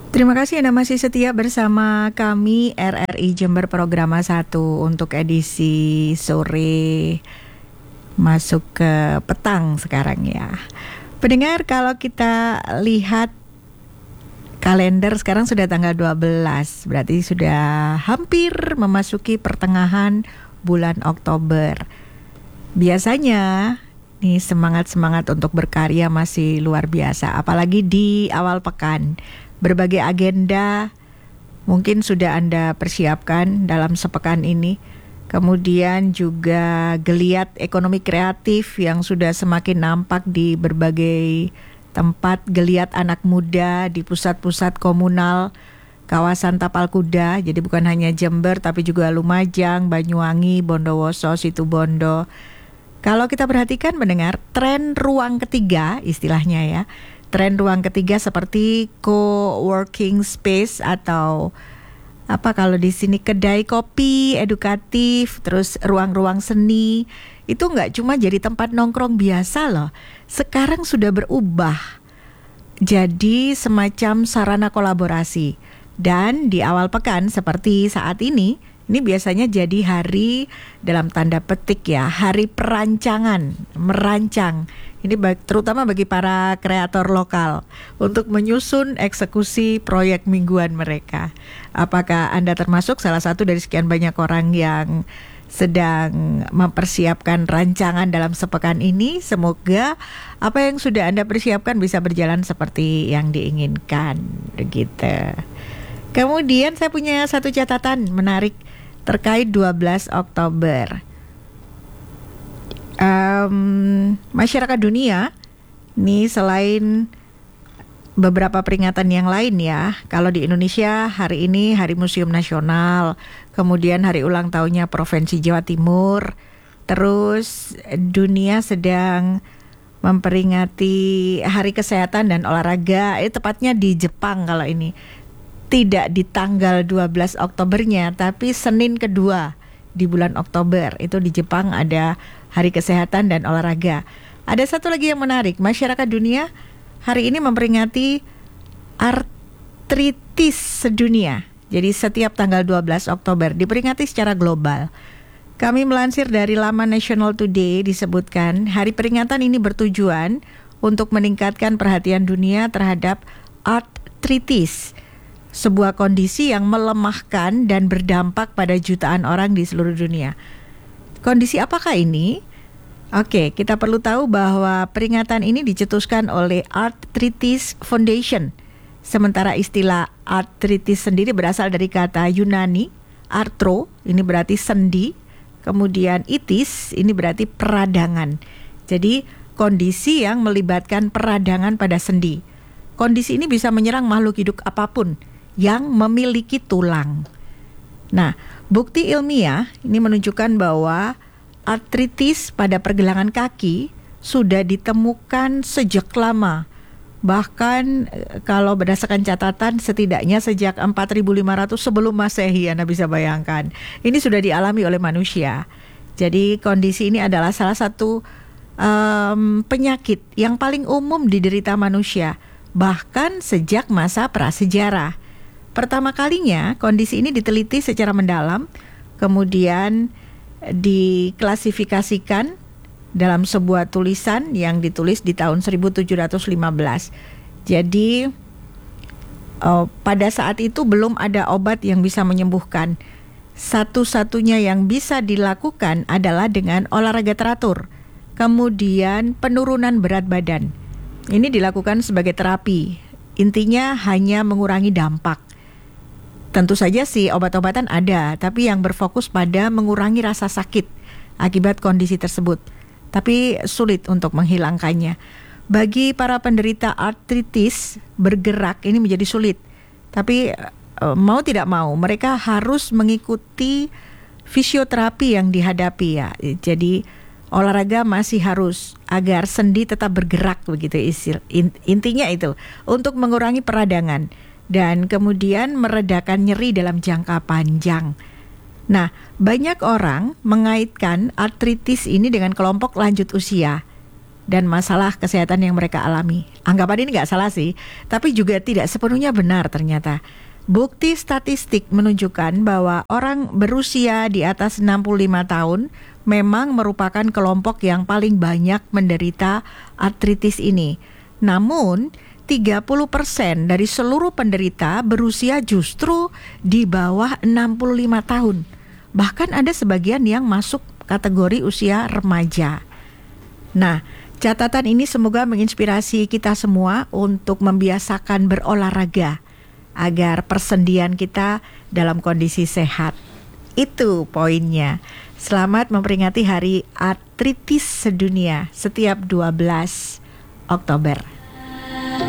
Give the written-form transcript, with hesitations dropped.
Terima kasih Anda masih setia bersama kami RRI Jember Programa 1 untuk edisi sore masuk ke petang sekarang ya. Pendengar, kalau kita lihat kalender sekarang sudah tanggal 12, berarti sudah hampir memasuki pertengahan bulan Oktober. Biasanya nih semangat-semangat untuk berkarya masih luar biasa, apalagi di awal pekan. Berbagai agenda mungkin sudah Anda persiapkan dalam sepekan ini. Kemudian juga geliat ekonomi kreatif yang sudah semakin nampak di berbagai tempat. Geliat anak muda di pusat-pusat komunal, kawasan tapal kuda. Jadi bukan hanya Jember tapi juga Lumajang, Banyuwangi, Bondowoso, Situbondo. Kalau kita perhatikan mendengar tren ruang ketiga istilahnya ya. Tren ruang ketiga seperti co-working space atau apa kalau di sini kedai kopi edukatif, terus ruang-ruang seni, itu nggak cuma jadi tempat nongkrong biasa loh. Sekarang sudah berubah jadi semacam sarana kolaborasi. Dan di awal pekan seperti saat ini biasanya jadi hari dalam tanda petik ya, hari perancangan, merancang. Ini terutama bagi para kreator lokal untuk menyusun eksekusi proyek mingguan mereka. Apakah Anda termasuk salah satu dari sekian banyak orang yang sedang mempersiapkan rancangan dalam sepekan ini? Semoga apa yang sudah Anda persiapkan bisa berjalan seperti yang diinginkan, begitu. Kemudian saya punya satu catatan menarik terkait 12 Oktober. Masyarakat dunia nih selain beberapa peringatan yang lain ya. Kalau di Indonesia hari ini Hari Museum Nasional, kemudian hari ulang tahunnya Provinsi Jawa Timur. Terus dunia sedang memperingati Hari Kesehatan dan Olahraga. Tepatnya di Jepang kalau ini. Tidak di tanggal 12 Oktobernya, tapi Senin kedua di bulan Oktober. Itu di Jepang ada Hari Kesehatan dan Olahraga. Ada satu lagi yang menarik, masyarakat dunia hari ini memperingati artritis sedunia. Jadi setiap tanggal 12 Oktober diperingati secara global. Kami melansir dari laman National Today disebutkan, hari peringatan ini bertujuan untuk meningkatkan perhatian dunia terhadap artritis, sebuah kondisi yang melemahkan dan berdampak pada jutaan orang di seluruh dunia. Kondisi apakah ini? Oke, kita perlu tahu bahwa peringatan ini dicetuskan oleh Arthritis Foundation. Sementara istilah artritis sendiri berasal dari kata Yunani, arthro, ini berarti sendi, kemudian itis, ini berarti peradangan. Jadi kondisi yang melibatkan peradangan pada sendi. Kondisi ini bisa menyerang makhluk hidup apapun yang memiliki tulang. Nah, bukti ilmiah ini menunjukkan bahwa artritis pada pergelangan kaki sudah ditemukan sejak lama. Bahkan kalau berdasarkan catatan setidaknya sejak 4.500 sebelum Masehi, Anda bisa bayangkan. Ini sudah dialami oleh manusia. Jadi kondisi ini adalah salah satu penyakit yang paling umum diderita manusia, bahkan sejak masa prasejarah. Pertama kalinya kondisi ini diteliti secara mendalam, kemudian diklasifikasikan dalam sebuah tulisan yang ditulis di tahun 1715. Jadi pada saat itu belum ada obat yang bisa menyembuhkan. Satu-satunya yang bisa dilakukan adalah dengan olahraga teratur, kemudian penurunan berat badan. Ini dilakukan sebagai terapi. Intinya hanya mengurangi dampak. Tentu saja sih obat-obatan ada, tapi yang berfokus pada mengurangi rasa sakit akibat kondisi tersebut. Tapi sulit untuk menghilangkannya. Bagi para penderita artritis, bergerak ini menjadi sulit. Tapi mau tidak mau, mereka harus mengikuti fisioterapi yang dihadapi ya. Jadi olahraga masih harus agar sendi tetap bergerak begitu intinya itu untuk mengurangi peradangan dan kemudian meredakan nyeri dalam jangka panjang. Nah, banyak orang mengaitkan artritis ini dengan kelompok lanjut usia. dan masalah kesehatan yang mereka alami. Anggapan ini nggak salah sih, tapi juga tidak sepenuhnya benar ternyata. Bukti statistik menunjukkan bahwa orang berusia di atas 65 tahun memang merupakan kelompok yang paling banyak menderita artritis ini. Namun, 30% dari seluruh penderita berusia justru di bawah 65 tahun. Bahkan ada sebagian yang masuk kategori usia remaja. Nah, catatan ini semoga menginspirasi kita semua untuk membiasakan berolahraga agar persendian kita dalam kondisi sehat. Itu poinnya. Selamat memperingati Hari Artritis Sedunia setiap 12 Oktober.